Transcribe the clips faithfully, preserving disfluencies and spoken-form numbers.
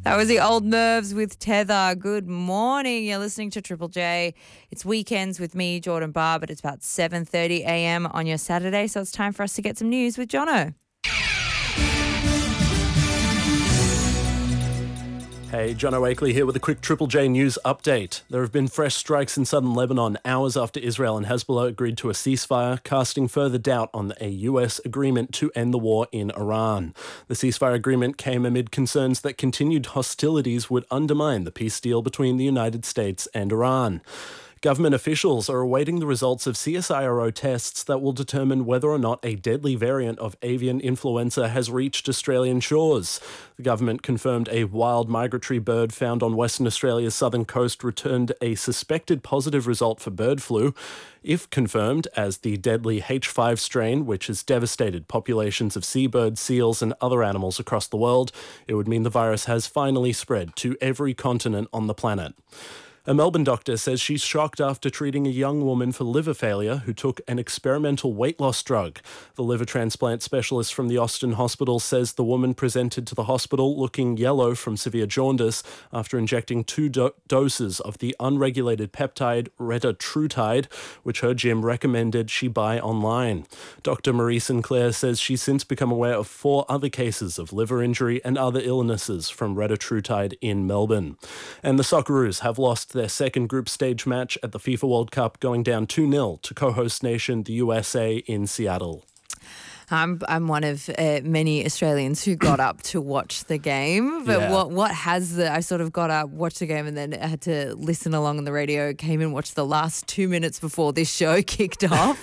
That was the Old Nerves with Tether. Good morning. You're listening to Triple J. It's weekends with me, Jordan Barr, but it's about seven thirty a.m. on your Saturday, so it's time for us to get some news with Jono. Hey, Jono Akeley here with a quick Triple J news update. There have been fresh strikes in southern Lebanon hours after Israel and Hezbollah agreed to a ceasefire, casting further doubt on a U S agreement to end the war in Iran. The ceasefire agreement came amid concerns that continued hostilities would undermine the peace deal between the United States and Iran. Government officials are awaiting the results of C S I R O tests that will determine whether or not a deadly variant of avian influenza has reached Australian shores. The government confirmed a wild migratory bird found on Western Australia's southern coast returned a suspected positive result for bird flu. If confirmed as the deadly H five strain, which has devastated populations of seabirds, seals and other animals across the world, it would mean the virus has finally spread to every continent on the planet. A Melbourne doctor says she's shocked after treating a young woman for liver failure who took an experimental weight loss drug. The liver transplant specialist from the Austin Hospital says the woman presented to the hospital looking yellow from severe jaundice after injecting two do- doses of the unregulated peptide retatrutide, which her gym recommended she buy online. Doctor Marie Sinclair says she's since become aware of four other cases of liver injury and other illnesses from retatrutide in Melbourne. And the Socceroos have lost their second group stage match at the FIFA World Cup, going down two nil to co-host nation the U S A in Seattle. I'm I'm one of uh, many Australians who got up to watch the game. But Yeah. what what has the I sort of got up, watched the game, and then had to listen along on the radio. Came and watched the last two minutes before this show kicked off.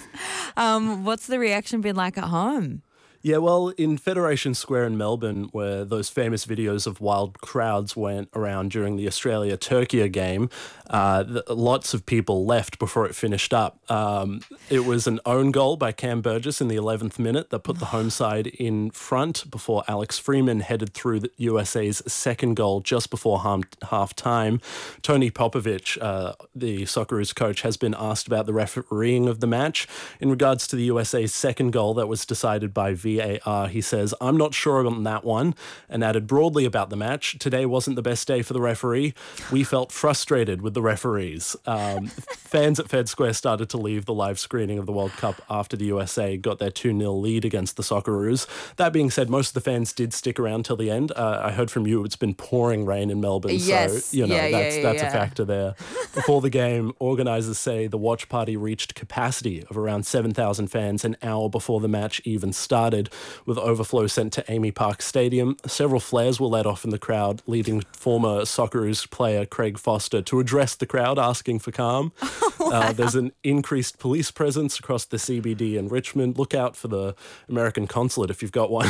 um, what's the reaction been like at home? Yeah, well, in Federation Square in Melbourne, where those famous videos of wild crowds went around during the Australia-Turkey game, uh, the, lots of people left before it finished up. Um, it was an own goal by Cam Burgess in the eleventh minute that put the home side in front before Alex Freeman headed through the U S A's second goal just before half-time. Tony Popovich, uh, the Socceroos coach, has been asked about the refereeing of the match. In regards to the U S A's second goal that was decided by V A R, he says, "I'm not sure on that one," and added broadly about the match, "Today wasn't the best day for the referee. We felt frustrated with the referees." Um, fans at Fed Square started to leave the live screening of the World Cup after the U S A got their two nil lead against the Socceroos. That being said, most of the fans did stick around till the end. Uh, I heard from you it's been pouring rain in Melbourne, Yes. so you know Yeah, that's yeah, that's yeah. a factor there. Before the game, organisers say the watch party reached capacity of around seven thousand fans an hour before the match even started, with overflow sent to Amy Park Stadium. Several flares were let off in the crowd, leading former Socceroos player Craig Foster to address the crowd, asking for calm. Wow. Uh, there's an increased police presence across the C B D in Richmond. Look out for the American consulate if you've got one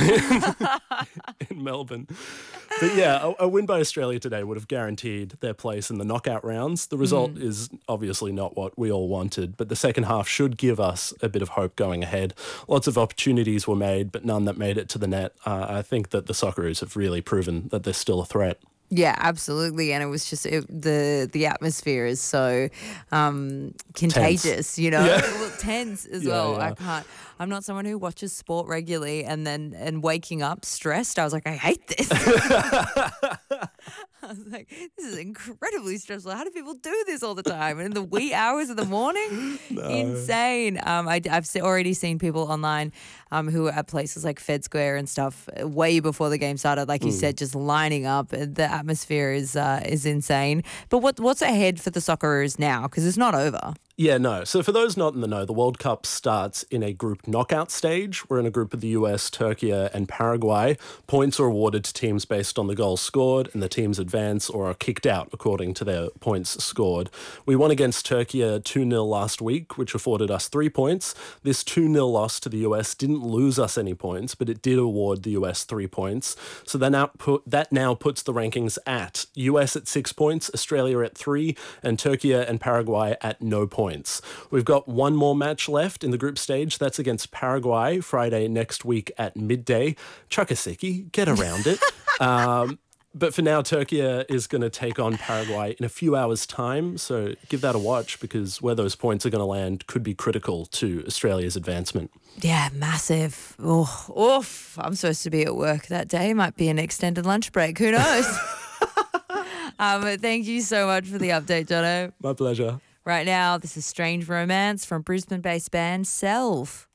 in Melbourne. But yeah, a, a win by Australia today would have guaranteed their place in the knockout rounds. The result mm. is obviously not what we all wanted, but the second half should give us a bit of hope going ahead. Lots of opportunities were made, but none that made it to the net. Uh, I think that the Socceroos have really proven that they're still a threat. Yeah, absolutely. And it was just it, the the atmosphere is so um, contagious, tense. you know, Yeah. well, tense as Yeah, well. yeah. I can't. I'm not someone who watches sport regularly and then and waking up stressed. I was like, I hate this. I was like, this is incredibly stressful. How do people do this all the time? And in the wee hours of the morning? No. Insane. Um, I, I've se- already seen people online um, who are at places like Fed Square and stuff way before the game started, like you Mm. said, just lining up. The atmosphere is uh, is insane. But what what's ahead for the Socceroos now? Because it's not over. Yeah, no. So for those not in the know, the World Cup starts in a group knockout stage. We're in a group of the U S, Turkey and Paraguay. Points are awarded to teams based on the goals scored, and the teams advance or are kicked out according to their points scored. We won against Turkey two nil last week, which afforded us three points. This two nil loss to the U S didn't lose us any points, but it did award the U S three points. So that now, put, that now puts the rankings at U S at six points, Australia at three, and Turkey and Paraguay at no points. Points. We've got one more match left in the group stage. That's against Paraguay, Friday next week at midday. Chukasiki, get around it. um, but for now, Turkey is going to take on Paraguay in a few hours' time. So give that a watch, because where those points are going to land could be critical to Australia's advancement. Yeah, massive. Oh, oof. I'm supposed to be at work that day. Might be an extended lunch break. Who knows? Um, thank you so much for the update, Jono. My pleasure. Right now, this is Strange Romance from Brisbane-based band Self.